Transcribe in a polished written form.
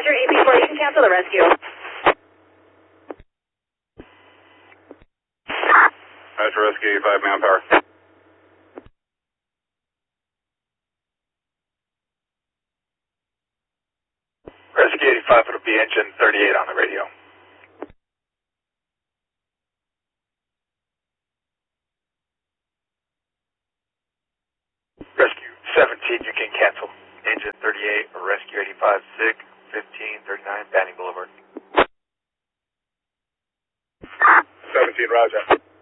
Roger, AP4, you can cancel the rescue. Roger, rescue 85 manpower. Rescue 85, it'll be engine 38 on the radio. Rescue 17, you can cancel. Engine 38 or Rescue 85, SIG 1539, Banning Boulevard. 17, roger.